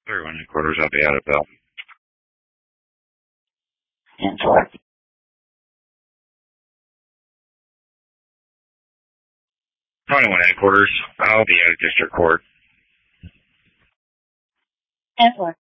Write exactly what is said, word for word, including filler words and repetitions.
Everyone headquarters, I'll be out of Bell. Answer. twenty-one headquarters, I'll be out of district court. Answer.